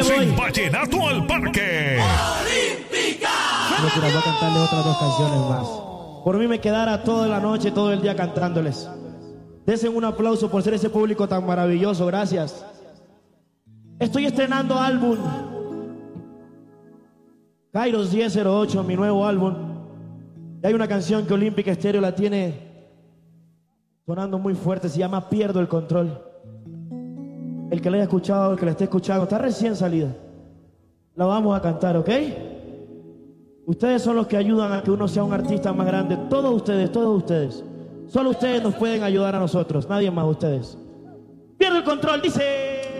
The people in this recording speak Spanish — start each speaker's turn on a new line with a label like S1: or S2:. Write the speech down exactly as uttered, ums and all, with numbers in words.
S1: Estamos
S2: voy.
S1: en Vallenato al Parque.
S2: ¡Olímpica! No, voy a cantarles otras dos canciones más. Por mí me quedara toda la noche, todo el día cantándoles. Desen un aplauso por ser ese público tan maravilloso, gracias. Estoy estrenando álbum Kairos diez cero ocho, mi nuevo álbum. Y hay una canción que Olímpica Estéreo la tiene sonando muy fuerte, se llama Pierdo el Control. El que la haya escuchado, el que la esté escuchando, está recién salida. La vamos a cantar, ¿ok? Ustedes son los que ayudan a que uno sea un artista más grande. Todos ustedes, todos ustedes. Solo ustedes nos pueden ayudar a nosotros, nadie más ustedes. Pierdo el control, dice...